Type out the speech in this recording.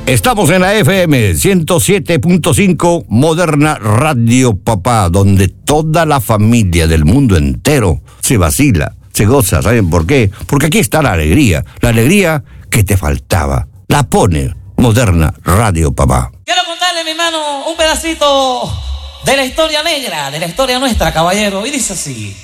Estamos en la FM 107.5 Moderna Radio Papá, donde toda la familia del mundo entero se vacila, se goza. ¿Saben por qué? Porque aquí está la alegría que te faltaba. La pone Moderna Radio Papá. Quiero contarle, mi hermano, un pedacito de la historia negra, de la historia nuestra, caballero, y dice así.